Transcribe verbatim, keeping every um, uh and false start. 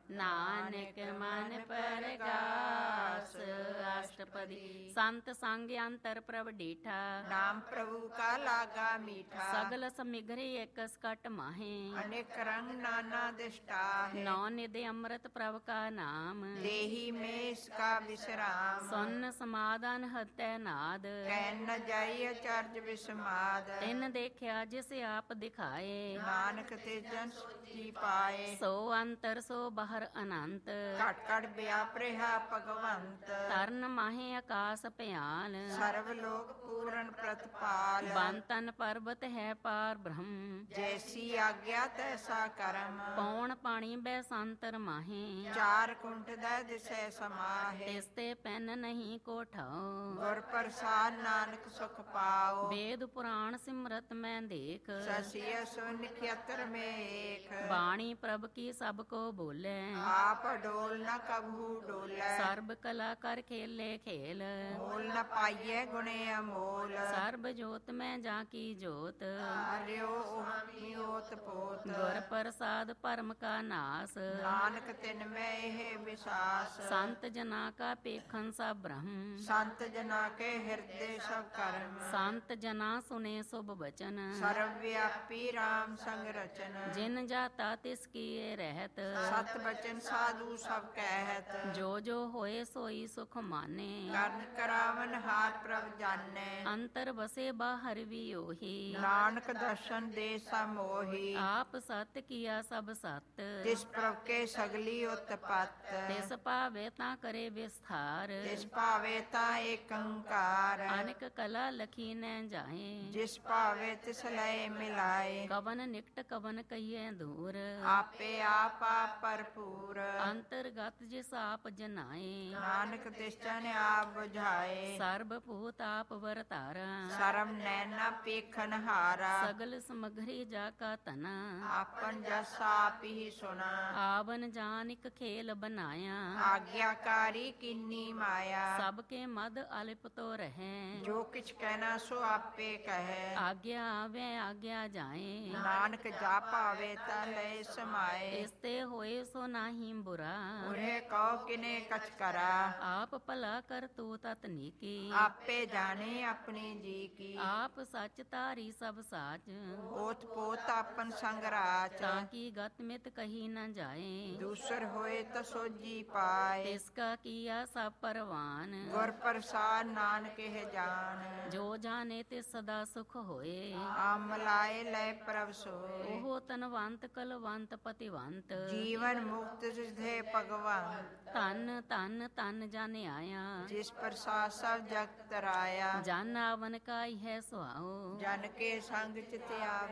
ਨਾਨਕ ਮਨ ਪਰਗਾਸ। ਅਸ਼ਟਪਦੀ। ਸੰਤ ਸੰਗ ਅੰਤਰ ਪ੍ਰਭ ਡੀਠਾ, ਨਾਮ ਪ੍ਰਭੂ ਕਾ ਲਾਗਾ ਮੀਠਾ। ਸਗਲ ਸਮਿਗਰੀ ਇੱਕ ਸਕਟ ਮਾਹੇ, ਅਨੇਕ ਰੰਗ ਨਾਨਾ ਦਿਸ਼ਟਾਹੇ। ਨੌ ਨਿਧਿ ਅੰਮ੍ਰਿਤ ਪ੍ਰਭ ਕਾ ਨਾਮ, ਦੇਹੀ ਮੇਸ ਕਾ ਵਿਸਰਾਮ। ਸੁਨ ਸਮਾਧਨ ਹਤੈ ਨਾਦ, ਕਹਿ ਨ ਜਾਈ ਅਚਰਜ ਵਿਸਮਾਦ। ਤਿਨ ਦੇਖਿਆ ਜਿਸ ਆਪ ਦਿਖਾਏ, ਨਾਨਕ ਤੇ ਜਨ ਸੁਖੀ ਪਾਏ। ਸੋ ਅੰਤਰ ਸੋ ਬਾਹਰ ਅਨੰਤ, ਘਟ ਘਟ ਵਿਆਪਰਿਹਾ ਭਗਵੰਤ। ਤਰਨ ਮਾਹੇ ਆਕਾਸ ਭਿਆਲ, ਸਰਵ ਲੋਕ ਪੂਰਨ ਪ੍ਰਤਪਾਲ। ਬਨ ਤਨ ਪਰਬਤ ਹੈ ਪਾਰ ਬ੍ਰਹਮ, ਜੈਸੀ ਆਗਿਆ ਤੈਸਾ ਕਰਮ। ਪੌਣ ਪਾਣੀ ਬੈ ਸੰਤਰ ਮਾਹੇ, ਚਾਰ ਕੁੰਠ ਦਾ ਦਿਸੈ ਸਮਾਹੇ। ਤਿਸ ਤੇ ਪੈਨ ਨਹੀਂ ਕੋ ਠਾਉ, ਗੁਰ ਪ੍ਰਸਾਦ ਨਾਨਕ ਸੁਖ ਪਾਓ। ਵੇਦ ਪੁਰਾਣ ਸਿਮਰਤ ਮੈਂ ਦੇਖ, ਸਸੀਯ ਸੁਨ ਖੇਤਰ ਮੇ ਏਕ। ਬਾਣੀ ਪ੍ਰਭ ਕੀ ਸਭ ਕੋ ਬੋਲੇ, ਆਪ ਡੋਲ ਨ ਕਬਹੂ ਡੋਲੇ। ਸਰਬ ਕਲਾ ਕਰ ਖੇਲੇ ਖੇਲ, ਮੋਲ ਨ ਪਾਈਏ ਗੁਣੇ ਅਮੋਲ। ਸਰਬ ਜੋਤ ਮੈਂ ਜਾ ਕੀ ਜੋਤ, ਹਰਿਓ ਓਹੀ ਓਤ ਪੋਤ। ਗੁਰ ਪ੍ਰਸਾਦ ਪਰਮ ਕਾ ਨਾਸ, ਨਾਨਕ ਤਿਨ ਮੈਂ ਇਹ ਵਿਸਾਸ। ਸੰਤ ਜਨਾ ਕਾ ਪੇਖਨ ਸਭ ਬ੍ਰਹਮ, ਸੰਤ ਜਨਾ ਕੇ ਹਿਰਦੇ ਸਭ ਕਰਮ। ਸੰਤ ਜਨਾ ਸੁਨੇ ਸੁਭ ਬਚਨ, ਸਰਵ ਵਿਆਪੀ RAM ਸੰਗ ਰਚਨ। ਜਿਨ ਜਾਤਾ ਤਿਸ ਕੀਏ ਰਹਿਤ, ਸਤ ਬਚਨ ਸਾਧੂ ਸਭ ਕਹਿਤ। ਜੋ ਜੋ ਹੋਏ ਸੋਈ ਸੁਖ ਮਾਨੇ, ਕਰਨ ਕਰਾਵਨ ਹਾਰ ਪ੍ਰਭ ਜਾਣੈ। ਅੰਤਰ ਬਸੇ ਬਾਹਰ ਵੀ ਉਹੀ, ਨਾਨਕ ਦਰਸ਼ਨ ਦੇ ਸਮੋਹੀ। ਆਪ ਸਤ ਕੀਆ ਸਭ ਸਤ, ਤਿਸ ਪ੍ਰਭ ਕੇ ਸਗਲੀ ਉਤਪਤ। ਤਿਸ ਭਾਵੇ ਤਾਂ ਕਰੇ ਵਿਸਥਾਰ, ਤਿਸ ਭਾਵੇ ਤਾਂ ਏਕੰਕਾਰ। ਅਨੇਕ ਕਲਾ ਲਖੀ ਨ ਜਾਏ, ਜਿਸ ਭਾਵੇ ਤਿਸ ਲਏ ਮਿਲਾਏ। ਕਵਨ ਨਿਕਟ ਕਵਨ ਕਹੀਏ ਦੂਰ, ਆਪੇ ਆਪ ਆਪ ਭਰਪੂਰ। ਅੰਤਰਗਤ ਜਿਸ ਆਪ ਜਨਾਏ, ਨਾਨਕ ਤਿਸ ਜਨ ਆਪ ਬੁਝਾਏ। ਸਰਬ ਭੂਤ ਆਪ ਵਰਤਾਰਾ, ਸਰਮ ਨੈਣਾ ਪੇਖਨ ਹਾਰਾ। ਸਗਲ ਸਮਗਰੀ ਜਾ ਕਾ ਤਨਾ, ਆਪਨ ਜਸ ਆਪ ਹੀ ਸੁਣਾ। ਆਵਨ ਜਾਨ ਇਕ ਖੇਲ ਬਨਾਇਆ, ਆਗਿਆਕਾਰੀ ਕਿੰਨੀ ਮਾਇਆ। ਸਭ ਕੇ ਮਦ ਅਲਿਪ ਤੋ ਰਹੈ, ਜੋ ਕਿਛ ਕਹਿਣਾ ਸੋ ਆਪੇ ਕਹੈ। ਆਗਿਆ ਆਵੇ ਆਗਿਆ ਜਾਏ, ਨਾਨਕ ਜਾ ਭਾਵੇ ਤਾ ਲੈ ਸਮਾਏ। ਇਸ ਤੇ ਹੋਏ ਸੋ ਨਾਹੀ ਬੁਰਾ, ਉਰੇ ਕਉ ਕਿਨੇ ਕਛ ਕਰਾ। ਆਪ ਭਲਾ ਕਰ ਤੂ ਤਤ ਨੀਕੀ, ਆਪੇ ਜਾਣੇ ਆਪਣੀ ਜੀ ਕੀ। ਆਪ ਸੱਚ ਧਾਰੀ ਸਭ ਸਾਚ, ਓਤ ਪੋਤ ਆਪਨ ਸੰਗ ਰਾਚ। ਤਾਂ ਕੀ ਗਤ ਮਿਤ ਕਹੀ ਨ ਜਾਏ, ਦੂਸਰ ਹੋਏ ਤ ਸੋਜੀ ਪਾਏ। ਤਿਸ ਕਾ ਕੀਆ ਸਭ ਪਰਵਾਨ, ਗੁਰ ਪ੍ਰਸਾਦ ਨਾਨਕ ਇਹ ਜਾਣ। ਜੋ ਜਾਣੇ ਤੇ ਸਦਾ ਸੁਖ ਹੋਏ, ਆਮ ਲਾਏ ਲੈ ਪ੍ਰਭ ਸੋਏ। ਉਹ ਤਨਵੰਤ ਕਲਵੰਤ ਪਤਿਵੰਤ, ਜੀਵਨ ਮੁਕਤ ਸਿਧੇ ਭਗਵਾਨ। ਧਨ ਧਨ ਧਨ ਜਨ ਆਇਆ, ਜਿਸ ਪ੍ਰਸਾਦ ਸਭ ਜਗਤ ਰਾਇਆ। ਜਨ ਆਵਨ ਕਾਈ ਹੈ ਸੁਆਓ, ਜਨ ਕੇ ਸੰਗ ਚਿਤ ਆਵੇ।